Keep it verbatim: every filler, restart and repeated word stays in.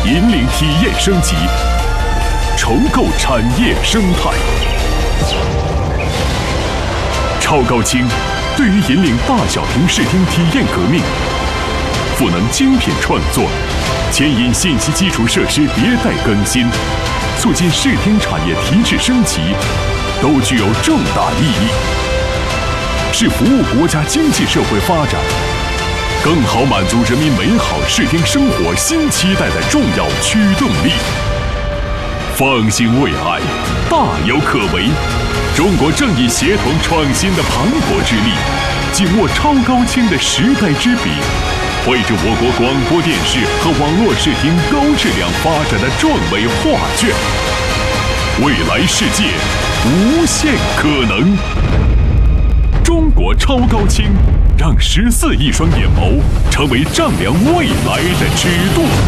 引领体验升级，重构产业生态。超高清对于引领大小屏视听体验革命，赋能精品创作，牵引信息基础设施迭代更新，促进视听产业提质升级，都具有重大意义，是服务国家经济社会发展，更好满足人民美好视听生活新期待的重要驱动力。放心未来，大有可为。中国正以协同创新的磅礴之力，紧握超高清的时代之笔，绘制我国广播电视和网络视听高质量发展的壮美画卷。未来世界无限可能。中国超高清，让十四亿双眼眸成为丈量未来的尺度。